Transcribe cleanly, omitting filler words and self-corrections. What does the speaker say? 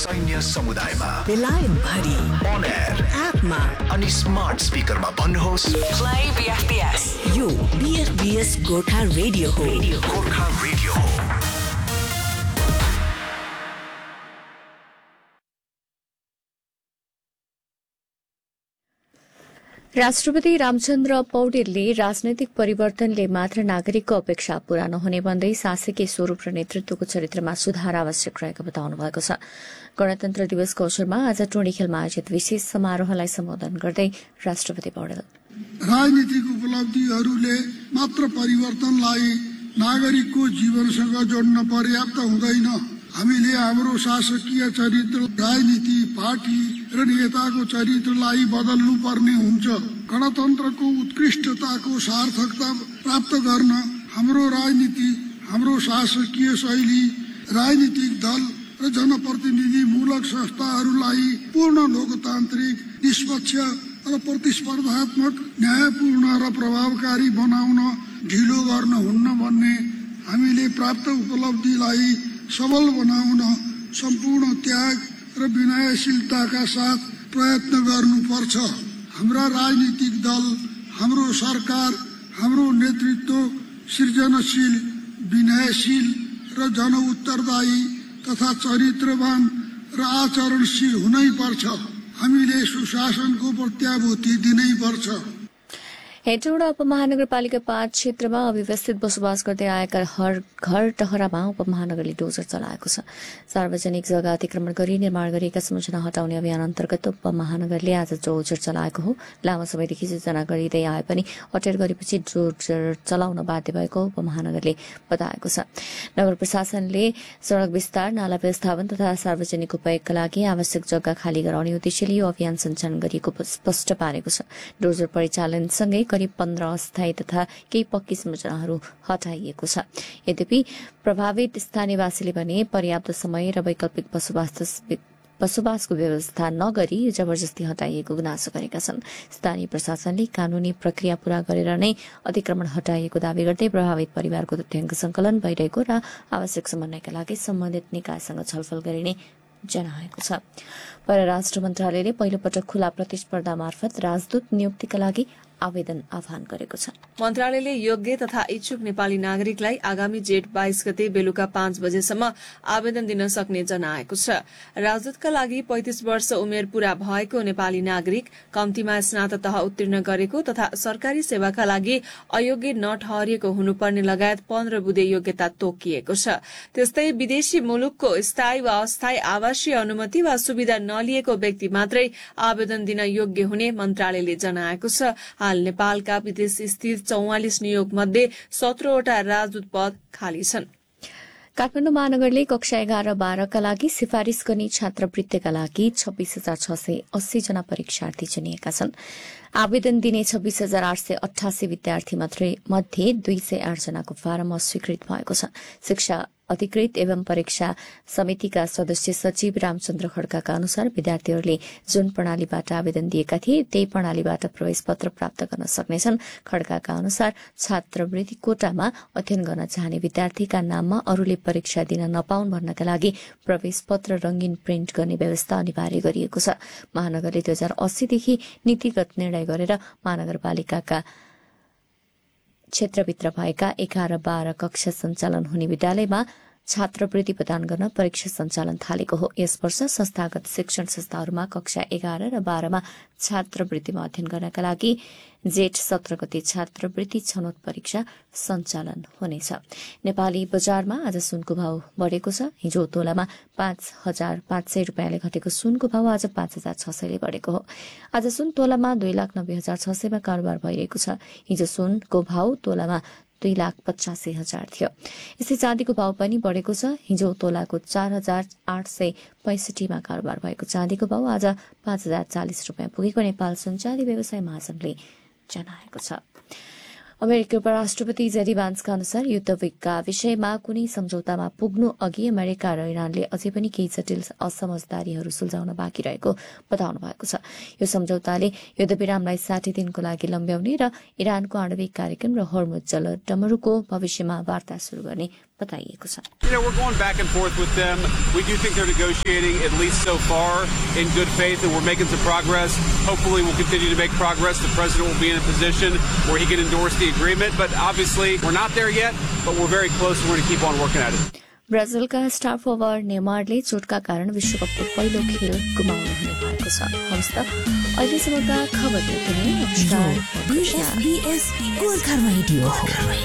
सैन्य समुदायमा बेलायत भरि on air एपमा अनि स्मार्ट स्पिकरमा भन्नुहोस् प्ले बीएफबीएस। यो बीएफबीएस गोर्खा रेडियो हो। गोर्खा रेडियो हो। राष्ट्रपति रामचन्द्र पौडेलले राजनैतिक परिवर्तनले मात्र नागरिकको अपेक्षा पूरा नहुने भन्दै शासकीय स्वरूप र नेतृत्वको चरित्रमा सुधार आवश्यक रहेको बताउनु भएको छ। गणतन्त्र दिवसको अवसरमा आज टोडीखेलमा आयोजित विशेष समारोहलाई सम्बोधन गर्दै राष्ट्रपति पौडेल राजनीतिक उपलब्धिहरूले मात्र परिवर्तनलाई नागरिकको जीवनसँग जोड्न पर्याप्त हुँदैन। हामीले हाम्रो शासकीय चरित्र, राजनीति, पार्टी र नेताको चरित्रलाई बदल्नु पर्ने हुन्छ। गणतन्त्रको उत्कृष्टताको सार्थकता प्राप्त गर्न हाम्रो राजनीति, हाम्रो शासकीय शैली, राजनीतिक दल र जनप्रतिनिधिमूलक संस्थाहरूलाई पूर्ण लोकतान्त्रिक, निष्पक्ष र प्रतिस्पर्धात्मक, न्यायपूर्ण र प्रभावकारी बनाउन ढिलो गर्न हुन्न भन्ने हामीले प्राप्त उपलब्धिलाई सबल बनाउन सम्पूर्ण त्याग र विनयशीलताका साथ प्रयत्न गर्नुपर्छ। हाम्रा राजनीतिक दल, हाम्रो सरकार, हाम्रो नेतृत्व सृजनशील, विनयशील र जनउत्तरदायी तथा चरित्रवान र आचरणशील हुनै पर्छ। हामीले सुशासनको प्रत्याभूति दिनै पर्छ। हेटौडा उपमहानगरपालिका 5 क्षेत्रमा अव्यवस्थित बसोबास गर्दै आएका घर टहरामा उपमहानगरले डोजर चलाएको छ। सार्वजनिक जग्गा अतिक्रमण गरी निर्माण गरिएका संरचना हटाउने अभियान अन्तर्गत उपमहानगरले आज डोजर चलाएको हो। लामो समयदेखि सूचना गरिँदै आए पनि अटेर गरेपछि डोजर चलाउन बाध्य भएको उपमहानगरले बताएको छ। नगर प्रशासनले सड़क विस्तार, नाला व्यवस्थापन तथा सार्वजनिक उपयोगका लागि आवश्यक जग्गा खाली गराउने उद्देश्यले यो अभियान सञ्चालन गरिएको स्पष्ट पारेको छ। डोजर परिचालनसँगै करिब 15 अस्थायी तथा केही पक्की संरचनाहरू हटाइएको छ। यद्यपि प्रभावित स्थानीयवासीले भने पर्याप्त समय र वैकल्पिक बसोबासको व्यवस्था नगरी जबरजस्ती हटाइएको गुनासो गरेका छन्। स्थानीय प्रशासनले कानूनी प्रक्रिया पूरा गरेर नै अतिक्रमण हटाइएको दावी गर्दै प्रभावित परिवारको तथ्याङ्क संकलन भइरहेको र आवश्यक समन्वयका लागि सम्बन्धित निकायसँग छलफल गरिने जनाएको छ। परराष्ट्र मन्त्रालयले पहिलो पटक खुला प्रतिस्पर्धा मार्फत राजदूत नियुक्तिका लागि आवेदन आह्वान गरेको छ। मन्त्रालयले योग्य तथा इच्छुक नेपाली नागरिकलाई आगामी जेठ 22 गते बेलुका 5 बजेसम्म आवेदन दिन सक्ने जनाएको छ। राजदूतका लागि 35 वर्ष उमेर पूरा भएको नेपाली नागरिक, कम्तीमा स्नातक उत्तीर्ण गरेको तथा सरकारी सेवाका लागि अयोग्य नठहरिएको हुनुपर्ने लगायत 15 बुँदे योग्यता तोकिएको छ। त्यस्तै विदेशी मुलुकको स्थायी वा अस्थायी आवासीय अनुमति वा सुविधा नलिएको व्यक्ति मात्रै आवेदन दिन योग्य हुने मन्त्रालयले जनाएको छ। हाल नेपालका विदेश स्थित 44 नियोग मध्ये 17वटा राजदूत पद खाली छन्। काठमाडौँ महानगरले कक्षा 11-12 का लागि सिफारिश गर्ने छात्रवृत्तिका लागि 26,680 जना परीक्षार्थी चुनिएका छन्। आवेदन दिने 26,888 विद्यार्थी मध्ये 208 जनाको फारम अस्वीकृत भएको छ। शिक्षा अधिकृत एवं परीक्षा समितिका सदस्य सचिव रामचन्द्र खड्काका अनुसार विद्यार्थीहरूले जुन प्रणालीबाट आवेदन दिएका थिए त्यही प्रणालीबाट प्रवेश पत्र प्राप्त गर्न सक्नेछन्। खड्काका अनुसार छात्रवृत्ति कोटामा अध्ययन गर्न चाहने विद्यार्थीका नाममा अरूले परीक्षा दिन नपाउन् भन्नका लागि प्रवेश पत्र रंगीन प्रिन्ट गर्ने व्यवस्था अनिवार्य गरिएको छ। महानगरले 2080 देखि नीतिगत निर्णय गरेर महानगरपालिकाका क्षेत्रभित्र भएका 11-12 कक्षा सञ्चालन हुने विद्यालयमा छात्रवृत्ति प्रदान गर्न परीक्षा सञ्चालन थालेको हो। यस वर्ष संस्थागत शिक्षण संस्थाहरूमा कक्षा 11 र 12 मा छात्रवृत्तिमा अध्ययन गर्नका लागि जेठ 17 गते छात्रवृत्ति छनौट परीक्षा सञ्चालन हुनेछ। नेपाली बजारमा आज सुनको भाव बढ़ेको छ। हिजो तोलामा 5,500 रूपियाँले घटेको सुनको भाव आज 5,600 ले बढ़ेको हो। आज सुन तोलामा 2,90,600 मा कारोबार भइरहेको छ। हिजो सुनको भाव तोलामा 2,85,000 थियो। यसै चाँदीको भाव पनि बढ़ेको छ। हिजो तोलाको 4,865 मा कारोबार भएको चाँदीको भाव आज 5,040 रूपियाँ पुगेको नेपाल सुन चाँदी व्यवसाय महासंघले जनाएको छ। अमेरिकी उपराष्ट्रपति जेडी भान्सका अनुसार युद्धका विषयमा कुनै सम्झौतामा पुग्नु अघि अमेरिका र इरानले अझै पनि केही जटिल असमझदारीहरू सुल्झाउन बाँकी रहेको बताउनु भएको छ। यो सम्झौताले युद्धविरामलाई 60 दिनको लागि लम्ब्याउने र इरानको आणविक कार्यक्रम र हर्मुज जलडमरूको भविष्यमा वार्ता शुरू गर्ने बताइएको छ। We're going back and forth with them. We do think they're negotiating, at least so far, in good faith, and we're making some progress. Hopefully we'll continue to make progress. The president will be in a position where he can endorse the agreement, but obviously we're not there yet, but we're very close and we're going to keep on working at it. ब्राजिलका star forward नेमारले चोटका कारण विश्वकपको पहिलो खेल गुमाउनु हुने भएको छ। हवस् त अहिलेसम्मका खबर यति नै। नमस्कार। BFBS Gorkha radio.